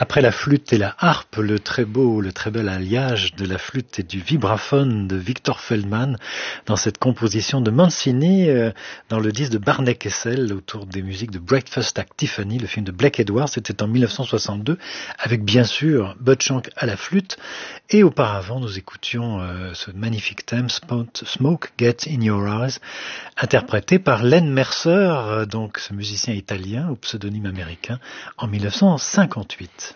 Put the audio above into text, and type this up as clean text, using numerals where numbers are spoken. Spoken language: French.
Après la flûte et la harpe, le très bel alliage de la flûte et du vibraphone de Victor Feldman dans cette composition de Mancini dans le disque de Barney Kessel autour des musiques de Breakfast at Tiffany, le film de Blake Edwards, c'était en 1962 avec bien sûr Bud Shank à la flûte et auparavant nous écoutions ce magnifique thème Smoke Get in Your Eyes interprété par Len Mercer, donc ce musicien italien au pseudonyme américain en 1958.